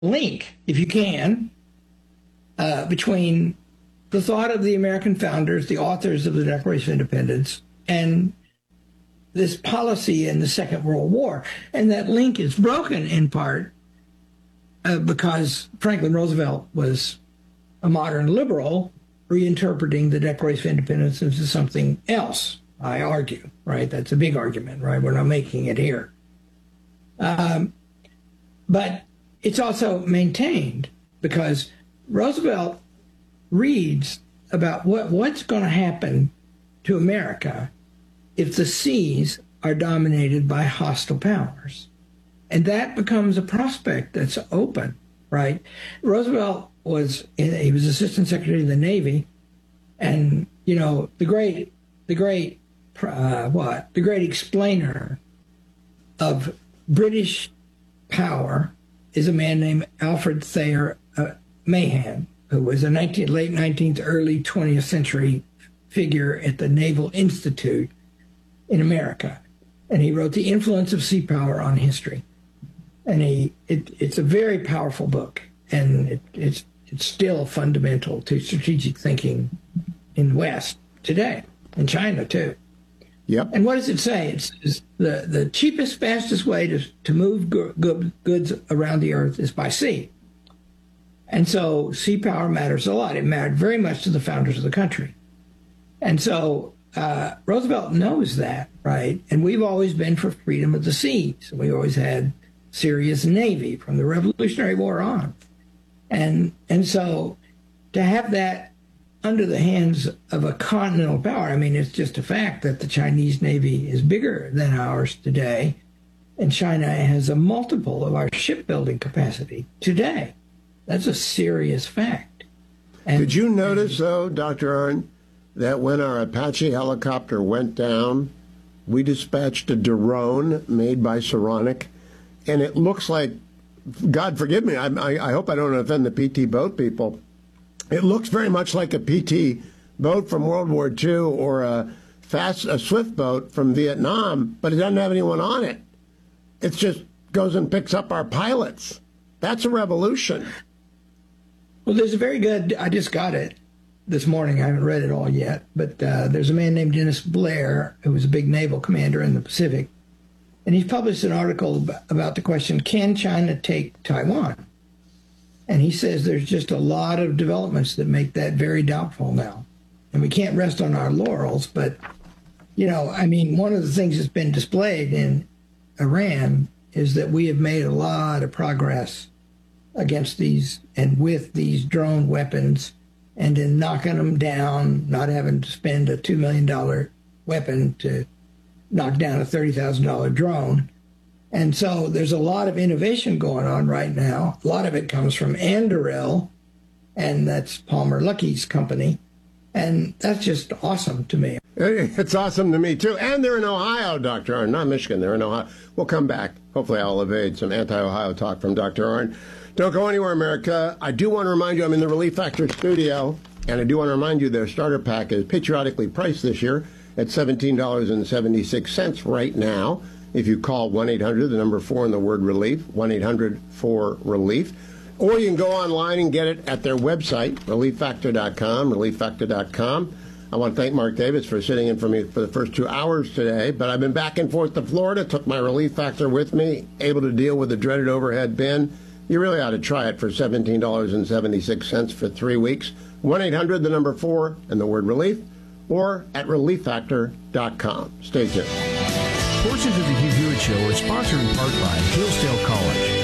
link, if you can, between the thought of the American founders, the authors of the Declaration of Independence, and this policy in the Second World War. And that link is broken in part because Franklin Roosevelt was a modern liberal reinterpreting the Declaration of Independence into something else, I argue, right? That's a big argument, right? We're not making it here. But it's also maintained because Roosevelt reads about what's going to happen to America if the seas are dominated by hostile powers. And that becomes a prospect that's open, right? Roosevelt he was Assistant Secretary of the Navy, and the great explainer of British power is a man named Alfred Thayer Mahan, who was a late 19th, early 20th century figure at the Naval Institute in America. And he wrote The Influence of Sea Power on History. And it's a very powerful book, and it's still fundamental to strategic thinking in the West today, in China too. Yep. And what does it say? It's the cheapest, fastest way to move goods around the earth is by sea. And so sea power matters a lot. It mattered very much to the founders of the country. And so Roosevelt knows that, right? And we've always been for freedom of the seas. We always had serious Navy from the Revolutionary War on. And so to have that under the hands of a continental power, I mean, it's just a fact that the Chinese Navy is bigger than ours today, and China has a multiple of our shipbuilding capacity today. That's a serious fact. Did you notice, though, Dr. Arnn, that when our Apache helicopter went down, we dispatched a drone made by Saronic, and it looks like, God forgive me, I hope I don't offend the PT boat people, it looks very much like a PT boat from World War II or a swift boat from Vietnam, but it doesn't have anyone on it. It just goes and picks up our pilots. That's a revolution. Well, there's a very good, I just got it this morning. I haven't read it all yet, but there's a man named Dennis Blair, who was a big naval commander in the Pacific, and he's published an article about the question, can China take Taiwan? And he says there's just a lot of developments that make that very doubtful now. And we can't rest on our laurels, but, I mean, one of the things that's been displayed in Iran is that we have made a lot of progress against these and with these drone weapons and in knocking them down, not having to spend a $2 million weapon to knock down a $30,000 drone. And so there's a lot of innovation going on right now. A lot of it comes from Anduril, and that's Palmer Luckey's company. And that's just awesome to me. It's awesome to me, too. And they're in Ohio, Dr. Arnn, not Michigan. They're in Ohio. We'll come back. Hopefully I'll evade some anti-Ohio talk from Dr. Arnn. Don't go anywhere, America. I do want to remind you I'm in the Relief Factor studio, and I do want to remind you their starter pack is patriotically priced this year at $17.76 right now. If you call 1-800, the number 4 and the word relief, 1-800-4RELIEF. Or you can go online and get it at their website, relieffactor.com, relieffactor.com. I want to thank Mark Davis for sitting in for me for the first 2 hours today, but I've been back and forth to Florida, took my Relief Factor with me, able to deal with the dreaded overhead bin. You really ought to try it for $17.76 for 3 weeks. 1-800, the number 4 and the word relief, or at relieffactor.com. Stay tuned. Portions of the Hugh Hewitt Show are sponsored in part by Hillsdale College.